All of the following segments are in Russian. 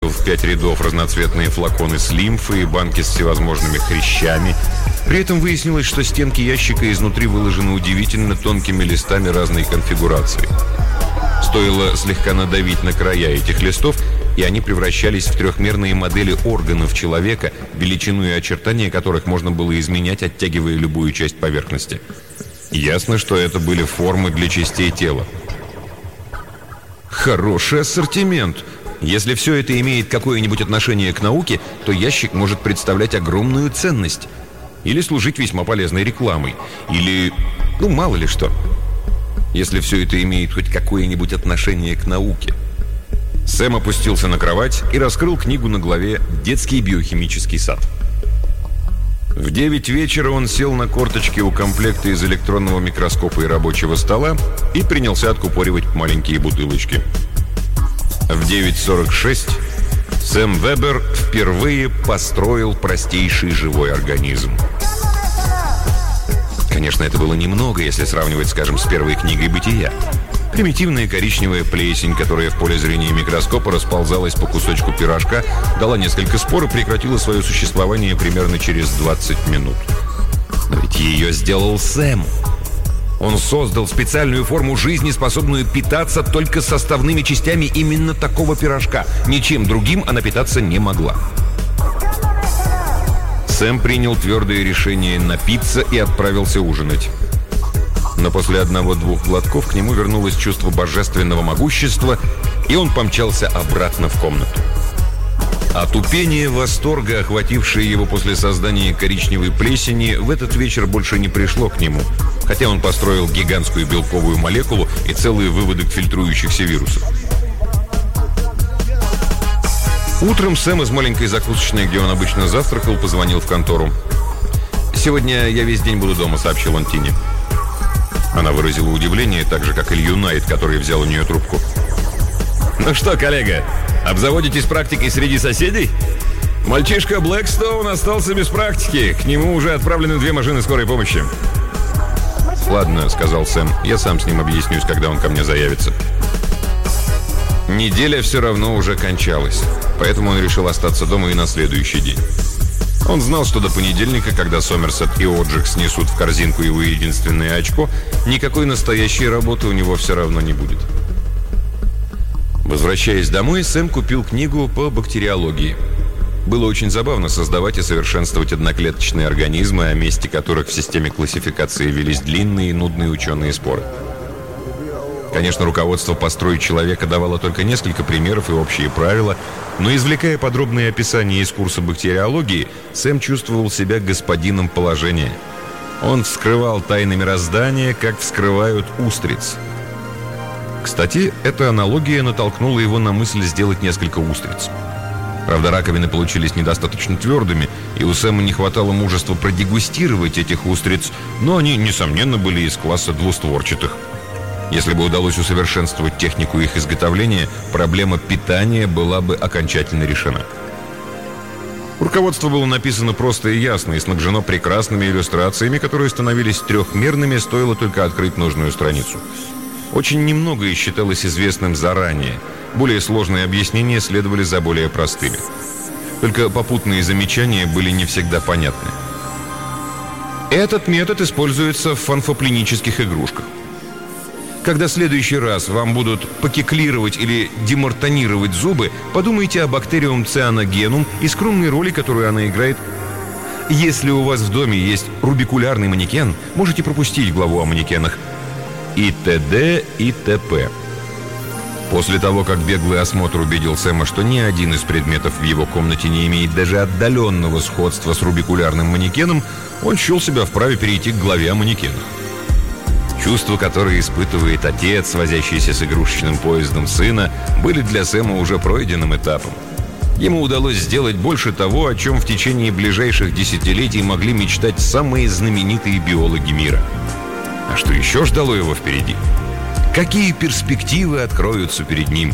расставил в 5 рядов разноцветные флаконы с лимфой и банки с всевозможными хрящами. При этом выяснилось, что стенки ящика изнутри выложены удивительно тонкими листами разной конфигурации. Стоило слегка надавить на края этих листов, и они превращались в трехмерные модели органов человека, величину и очертания которых можно было изменять, оттягивая любую часть поверхности. Ясно, что это были формы для частей тела. Хороший ассортимент. Если все это имеет какое-нибудь отношение к науке, то ящик может представлять огромную ценность. Или служить весьма полезной рекламой. Или, мало ли что. Если все это имеет хоть какое-нибудь отношение к науке. Сэм опустился на кровать и раскрыл книгу на главе «Детский биохимический сад». В 9 вечера он сел на корточки у комплекта из электронного микроскопа и рабочего стола и принялся откупоривать маленькие бутылочки. В 9:46 Сэм Вебер впервые построил простейший живой организм. Конечно, это было немного, если сравнивать, скажем, с первой книгой «Бытия». Примитивная коричневая плесень, которая в поле зрения микроскопа расползалась по кусочку пирожка, дала несколько спор и прекратила свое существование примерно через 20 минут. Но ведь ее сделал Сэм. Он создал специальную форму жизни, способную питаться только составными частями именно такого пирожка. Ничем другим она питаться не могла. Сэм принял твердое решение напиться и отправился ужинать. Но после 1-2 глотков к нему вернулось чувство божественного могущества, и он помчался обратно в комнату. Отупение восторга, охватившее его после создания коричневой плесени, в этот вечер больше не пришло к нему, хотя он построил гигантскую белковую молекулу и целый выводок фильтрующихся вирусов. Утром Сэм из маленькой закусочной, где он обычно завтракал, позвонил в контору. «Сегодня я весь день буду дома», — сообщил он Тине. Она выразила удивление, так же, как и Юнайт, который взял у нее трубку. «Ну что, коллега, обзаводитесь практикой среди соседей? Мальчишка Блэкстоун остался без практики. К нему уже отправлены 2 машины скорой помощи». «Ладно», — сказал Сэм, — «я сам с ним объяснюсь, когда он ко мне заявится». Неделя все равно уже кончалась, поэтому он решил остаться дома и на следующий день. Он знал, что до понедельника, когда Сомерсет и Оджик снесут в корзинку его единственное очко, никакой настоящей работы у него все равно не будет. Возвращаясь домой, Сэм купил книгу по бактериологии. Было очень забавно создавать и совершенствовать одноклеточные организмы, о месте которых в системе классификации велись длинные и нудные ученые споры. Конечно, руководство «Построить человека» давало только несколько примеров и общие правила, но, извлекая подробные описания из курса бактериологии, Сэм чувствовал себя господином положения. Он вскрывал тайны мироздания, как вскрывают устриц. Кстати, эта аналогия натолкнула его на мысль сделать несколько устриц. Правда, раковины получились недостаточно твердыми, и у Сэма не хватало мужества продегустировать этих устриц, но они, несомненно, были из класса двустворчатых. Если бы удалось усовершенствовать технику их изготовления, проблема питания была бы окончательно решена. Руководство было написано просто и ясно и снабжено прекрасными иллюстрациями, которые становились трехмерными, стоило только открыть нужную страницу. Очень немногое считалось известным заранее. Более сложные объяснения следовали за более простыми. Только попутные замечания были не всегда понятны. Этот метод используется в фанфоплинических игрушках. Когда в следующий раз вам будут покеклировать или демартонировать зубы, подумайте о бактериум цианогенум и скромной роли, которую она играет. Если у вас в доме есть рубикулярный манекен, можете пропустить главу о манекенах. И т.д. и т.п. После того, как беглый осмотр убедил Сэма, что ни один из предметов в его комнате не имеет даже отдаленного сходства с рубикулярным манекеном, он счел себя вправе перейти к главе о манекенах. Чувства, которые испытывает отец, возящийся с игрушечным поездом сына, были для Сэма уже пройденным этапом. Ему удалось сделать больше того, о чем в течение ближайших десятилетий могли мечтать самые знаменитые биологи мира. А что еще ждало его впереди? Какие перспективы откроются перед ним?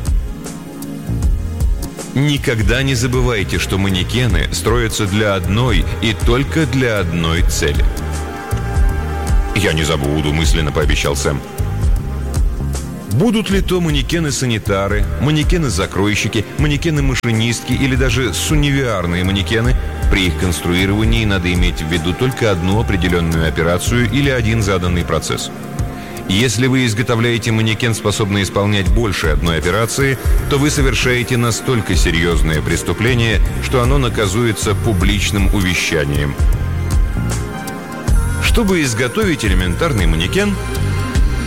Никогда не забывайте, что манекены строятся для одной и только для одной цели. «Я не забуду», — мысленно пообещал Сэм. Будут ли то манекены-санитары, манекены-закройщики, манекены-машинистки или даже суннивиарные манекены, при их конструировании надо иметь в виду только одну определенную операцию или один заданный процесс. Если вы изготовляете манекен, способный исполнять больше одной операции, то вы совершаете настолько серьезное преступление, что оно наказуется публичным увещанием. Чтобы изготовить элементарный манекен,